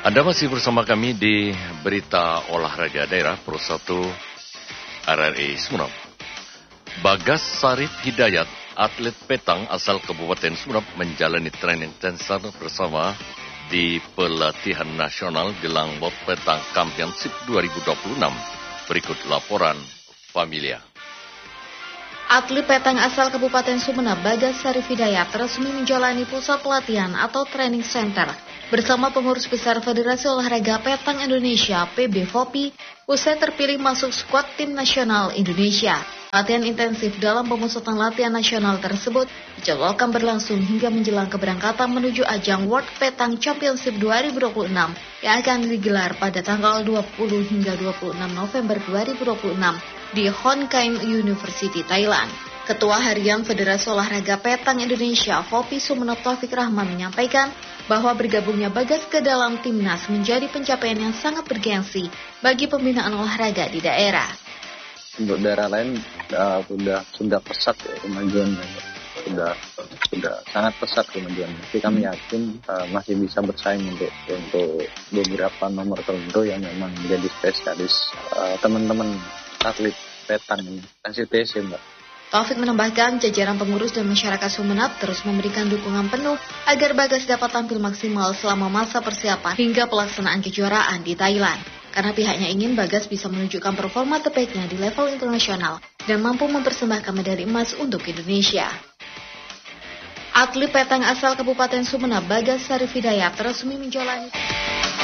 Anda masih bersama kami di Berita Olahraga Daerah Pro 1 RRI Sumeneb. Bagas Sarif Hidayat, atlet petang asal Kabupaten Sumeneb, menjalani training tensar bersama di Pelatihan Nasional Gelang Bot Petang Championship 2026. Berikut laporan Familia. Atlet petang asal Kabupaten Sumeneb, Bagas Sarif Hidayat, resmi menjalani pusat pelatihan atau training center bersama pengurus besar Federasi Olahraga Petang Indonesia (PBFOPI) usai terpilih masuk skuad tim nasional Indonesia. Latihan intensif dalam pemusatan latihan nasional tersebut dijadwalkan berlangsung hingga menjelang keberangkatan menuju ajang World Petang Championship 2026 yang akan digelar pada tanggal 20 hingga 26 November 2026 di Hon Kaen University, Thailand. Ketua Harian Federasi Olahraga Petang Indonesia (FOPI) Sumeneb Taufik Rahman menyampaikan bahwa bergabungnya Bagas ke dalam timnas menjadi pencapaian yang sangat bergengsi bagi pembinaan olahraga di daerah. Untuk daerah lain sudah pesat ya kemajuannya, sudah sangat pesat kemajuannya. Tapi kami yakin masih bisa bersaing untuk beberapa nomor tertentu yang memang menjadi spesialis teman-teman atlet petang ini. NCTC, Mbak. Taufik menambahkan jajaran pengurus dan masyarakat Sumeneb terus memberikan dukungan penuh agar Bagas dapat tampil maksimal selama masa persiapan hingga pelaksanaan kejuaraan di Thailand. Karena pihaknya ingin Bagas bisa menunjukkan performa terbaiknya di level internasional dan mampu mempersembahkan medali emas untuk Indonesia. Atlet petang asal Kabupaten Sumeneb, Bagas Sarif Hidayat, resmi menjalani